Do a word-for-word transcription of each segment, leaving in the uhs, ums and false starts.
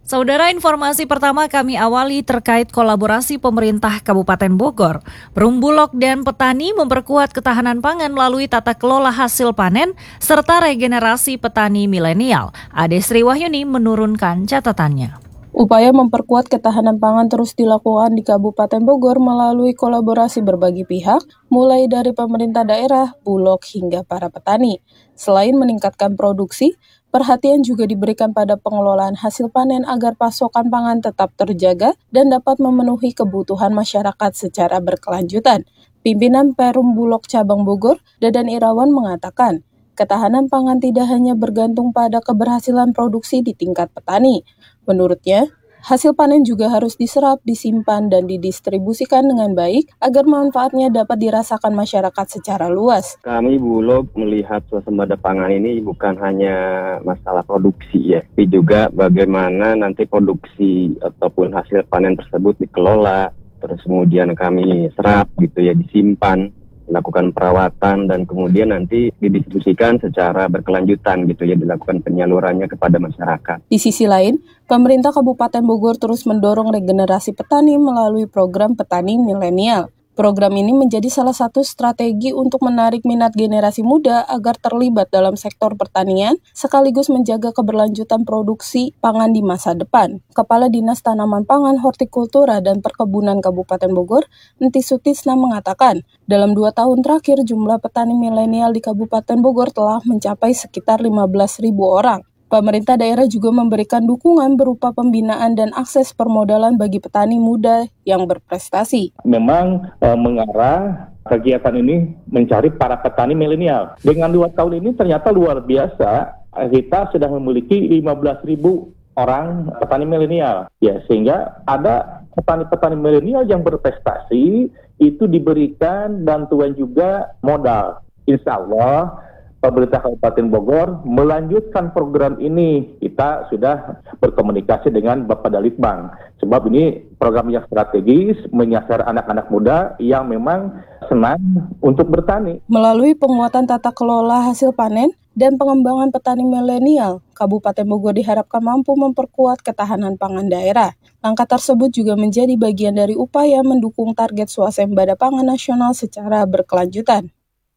Saudara, informasi pertama kami awali terkait kolaborasi pemerintah Kabupaten Bogor. Perum Bulog dan petani memperkuat ketahanan pangan melalui tata kelola hasil panen serta regenerasi petani milenial. Ade Sri Wahyuni menurunkan catatannya. Upaya memperkuat ketahanan pangan terus dilakukan di Kabupaten Bogor melalui kolaborasi berbagai pihak, mulai dari pemerintah daerah, bulog, hingga para petani. Selain meningkatkan produksi, perhatian juga diberikan pada pengelolaan hasil panen agar pasokan pangan tetap terjaga dan dapat memenuhi kebutuhan masyarakat secara berkelanjutan. Pimpinan Perum Bulog Cabang Bogor, Dadan Irawan mengatakan, ketahanan pangan tidak hanya bergantung pada keberhasilan produksi di tingkat petani. Menurutnya, hasil panen juga harus diserap, disimpan, dan didistribusikan dengan baik agar manfaatnya dapat dirasakan masyarakat secara luas. Kami Bulog melihat swasembada pangan ini bukan hanya masalah produksi ya, tapi juga bagaimana nanti produksi ataupun hasil panen tersebut dikelola, terus kemudian kami serap gitu ya, disimpan, melakukan perawatan, dan kemudian nanti didistribusikan secara berkelanjutan gitu ya, dilakukan penyalurannya kepada masyarakat. Di sisi lain, pemerintah Kabupaten Bogor terus mendorong regenerasi petani melalui program Petani Milenial. Program ini menjadi salah satu strategi untuk menarik minat generasi muda agar terlibat dalam sektor pertanian, sekaligus menjaga keberlanjutan produksi pangan di masa depan. Kepala Dinas Tanaman Pangan, Hortikultura, dan Perkebunan Kabupaten Bogor, Enti Sutisna mengatakan, dalam dua tahun terakhir jumlah petani milenial di Kabupaten Bogor telah mencapai sekitar lima belas ribu orang. Pemerintah daerah juga memberikan dukungan berupa pembinaan dan akses permodalan bagi petani muda yang berprestasi. Memang e, mengarah kegiatan ini mencari para petani milenial. Dengan dua tahun ini ternyata luar biasa, kita sudah memiliki lima belas ribu orang petani milenial. Ya, sehingga ada petani-petani milenial yang berprestasi, itu diberikan bantuan juga modal. Insya Allah, pemerintah Kabupaten Bogor melanjutkan program ini. Kita sudah berkomunikasi dengan Bapak Dalitbang. Sebab ini program yang strategis, menyasar anak-anak muda yang memang senang untuk bertani. Melalui penguatan tata kelola hasil panen dan pengembangan petani milenial, Kabupaten Bogor diharapkan mampu memperkuat ketahanan pangan daerah. Langkah tersebut juga menjadi bagian dari upaya mendukung target swasembada pangan nasional secara berkelanjutan.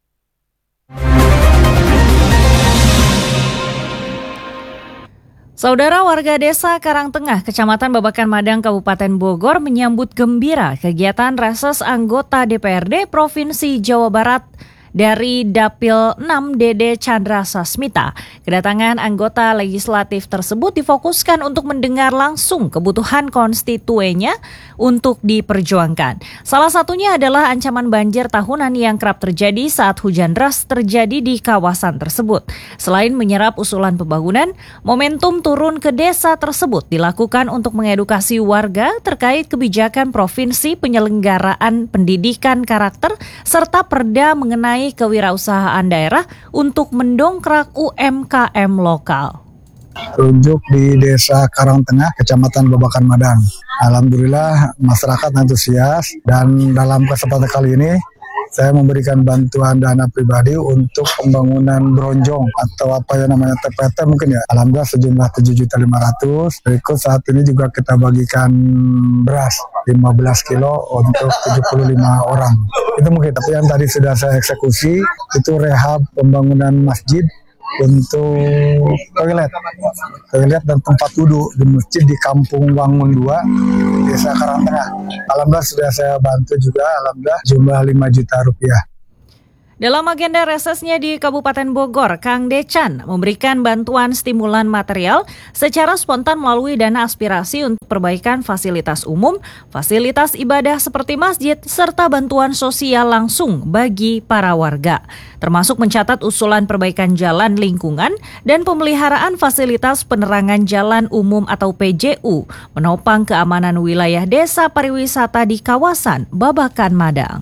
Saudara, warga desa Karangtengah, Kecamatan Babakan Madang, Kabupaten Bogor menyambut gembira kegiatan reses anggota D P R D Provinsi Jawa Barat dari Dapil enam Dede Chandra Sasmita. Kedatangan anggota legislatif tersebut difokuskan untuk mendengar langsung kebutuhan konstituennya untuk diperjuangkan. Salah satunya adalah ancaman banjir tahunan yang kerap terjadi saat hujan deras terjadi di kawasan tersebut. Selain menyerap usulan pembangunan, momentum turun ke desa tersebut dilakukan untuk mengedukasi warga terkait kebijakan provinsi, penyelenggaraan pendidikan karakter, serta perda mengenai kewirausahaan daerah untuk mendongkrak U M K M lokal. Tunjuk di Desa Karangtengah, Kecamatan Babakan Madang. Alhamdulillah masyarakat antusias, dan dalam kesempatan kali ini saya memberikan bantuan dana pribadi untuk pembangunan bronjong atau apa yang namanya T P T mungkin ya. Alhamdulillah sejumlah tujuh juta lima ratus ribu. Berikut saat ini juga kita bagikan beras lima belas kilo untuk tujuh puluh lima orang. Itu mungkin, tapi yang tadi sudah saya eksekusi itu rehab pembangunan masjid untuk toilet, toilet dan tempat duduk di masjid di Kampung Wangun dua, Desa Karangtengah. Alhamdulillah sudah saya bantu juga, alhamdulillah jumlah lima juta rupiah. Dalam agenda resesnya di Kabupaten Bogor, Kang Decan memberikan bantuan stimulan material secara spontan melalui dana aspirasi untuk perbaikan fasilitas umum, fasilitas ibadah seperti masjid, serta bantuan sosial langsung bagi para warga. Termasuk mencatat usulan perbaikan jalan lingkungan dan pemeliharaan fasilitas penerangan jalan umum atau P J U, menopang keamanan wilayah desa pariwisata di kawasan Babakan Madang.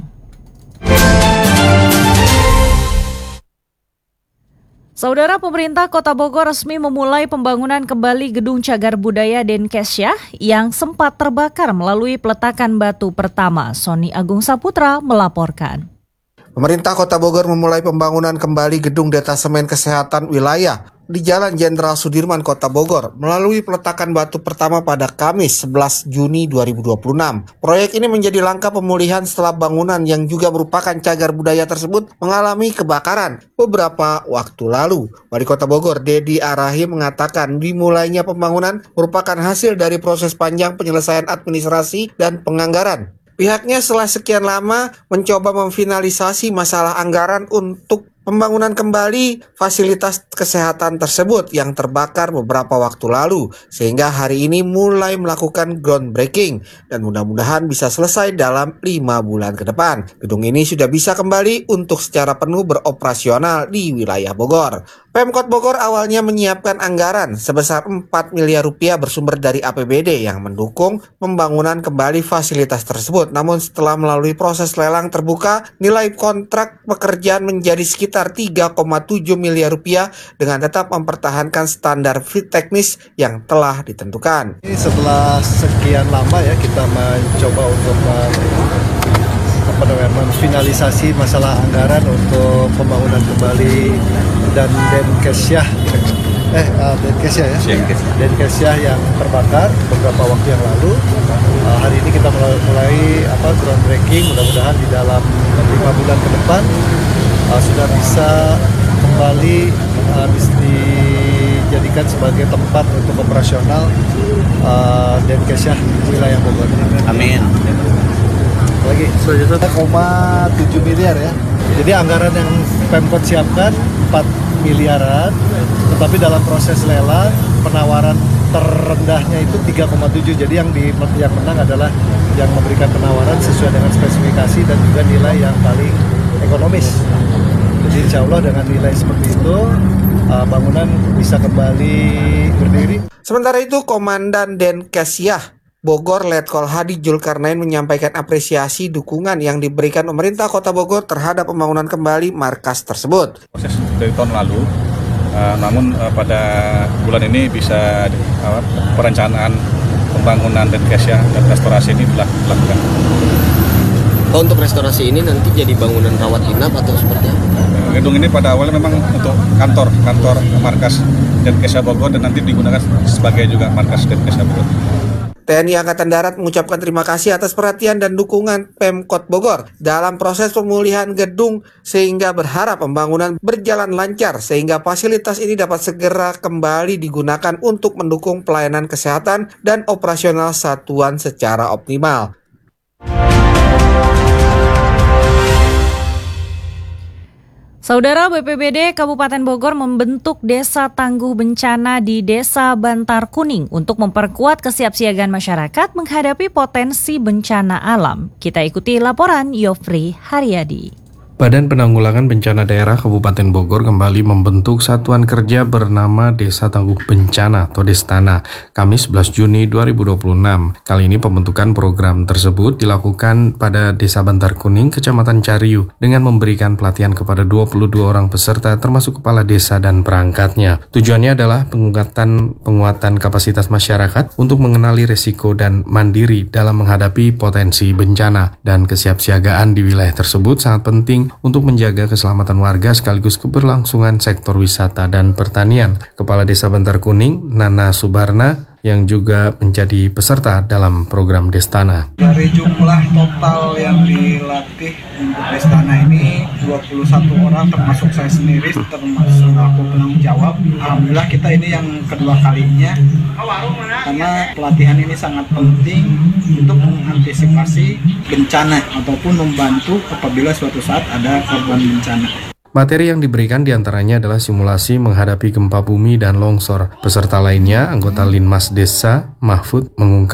Saudara, pemerintah Kota Bogor resmi memulai pembangunan kembali Gedung Cagar Budaya Denkesyah yang sempat terbakar melalui peletakan batu pertama. Sony Agung Saputra melaporkan. Pemerintah Kota Bogor memulai pembangunan kembali gedung detasemen kesehatan wilayah di Jalan Jenderal Sudirman, Kota Bogor, melalui peletakan batu pertama pada Kamis sebelas Juni dua ribu dua puluh enam. Proyek ini menjadi langkah pemulihan setelah bangunan yang juga merupakan cagar budaya tersebut mengalami kebakaran beberapa waktu lalu. Wali Kota Bogor, Dedi Arahi, mengatakan dimulainya pembangunan merupakan hasil dari proses panjang penyelesaian administrasi dan penganggaran. Pihaknya setelah sekian lama mencoba memfinalisasi masalah anggaran untuk pembangunan kembali fasilitas kesehatan tersebut yang terbakar beberapa waktu lalu, sehingga hari ini mulai melakukan groundbreaking dan mudah-mudahan bisa selesai dalam lima bulan ke depan. Gedung ini sudah bisa kembali untuk secara penuh beroperasional di wilayah Bogor. Pemkot Bogor awalnya menyiapkan anggaran sebesar empat miliar rupiah bersumber dari A P B D yang mendukung pembangunan kembali fasilitas tersebut. Namun setelah melalui proses lelang terbuka, nilai kontrak pekerjaan menjadi sekitar tiga koma tujuh miliar rupiah dengan tetap mempertahankan standar fit teknis yang telah ditentukan. Ini setelah sekian lama ya kita mencoba untuk apa namanya, memfinalisasi masalah anggaran untuk pembangunan kembali dan Denkesyah eh uh, Denkesyah ya Denkesyah yang terbakar beberapa waktu yang lalu. Uh, hari ini kita mulai, mulai apa groundbreaking, mudah-mudahan di dalam lima bulan ke depan uh, sudah bisa kembali uh, bisa dijadikan sebagai tempat untuk operasional uh, Denkesyah wilayah Bogor. Amin. Lagi satu koma tujuh miliar ya. Jadi anggaran yang Pemkot siapkan empat miliaran, tetapi dalam proses lelang penawaran terendahnya itu tiga koma tujuh. Jadi yang di yang menang adalah yang memberikan penawaran sesuai dengan spesifikasi dan juga nilai yang paling ekonomis. Jadi insya Allah dengan nilai seperti itu bangunan bisa kembali berdiri. Sementara itu Komandan Denkesyah Bogor Letkol Hadi Julkarnain menyampaikan apresiasi dukungan yang diberikan pemerintah Kota Bogor terhadap pembangunan kembali markas tersebut. Proses dari tahun lalu, uh, namun uh, pada bulan ini bisa uh, perencanaan pembangunan Denkesyah dan restorasi ini dilakukan. Oh, untuk restorasi ini nanti jadi bangunan rawat inap atau seperti apa? Uh, gedung ini pada awalnya memang untuk kantor, kantor markas Denkesyah Bogor dan nanti digunakan sebagai juga markas Denkesyah Bogor. T N I Angkatan Darat mengucapkan terima kasih atas perhatian dan dukungan Pemkot Bogor dalam proses pemulihan gedung sehingga berharap pembangunan berjalan lancar sehingga fasilitas ini dapat segera kembali digunakan untuk mendukung pelayanan kesehatan dan operasional satuan secara optimal. Saudara, B P B D Kabupaten Bogor membentuk Desa Tangguh Bencana di Desa Bantar Kuning untuk memperkuat kesiapsiagaan masyarakat menghadapi potensi bencana alam. Kita ikuti laporan Yofri Haryadi. Badan Penanggulangan Bencana Daerah Kabupaten Bogor kembali membentuk satuan kerja bernama Desa Tangguh Bencana atau Destana, Kamis sebelas Juni dua ribu dua puluh enam. Kali ini pembentukan program tersebut dilakukan pada Desa Bantar Kuning, Kecamatan Cariu, dengan memberikan pelatihan kepada dua puluh dua orang peserta termasuk kepala desa dan perangkatnya. Tujuannya adalah penguatan penguatan kapasitas masyarakat untuk mengenali risiko dan mandiri dalam menghadapi potensi bencana, dan kesiapsiagaan di wilayah tersebut sangat penting untuk menjaga keselamatan warga sekaligus keberlangsungan sektor wisata dan pertanian. Kepala Desa Bantar Kuning, Nana Subarna, yang juga menjadi peserta dalam program Destana. Dari jumlah total yang dilatih untuk Destana ini dua puluh satu orang, termasuk saya sendiri, termasuk aku penanggung jawab. Alhamdulillah kita ini yang kedua kalinya, karena pelatihan ini sangat penting untuk mengantisipasi bencana ataupun membantu apabila suatu saat ada korban bencana. Materi yang diberikan diantaranya adalah simulasi menghadapi gempa bumi dan longsor. Peserta lainnya, anggota Linmas Desa, Mahfud, mengungkapkan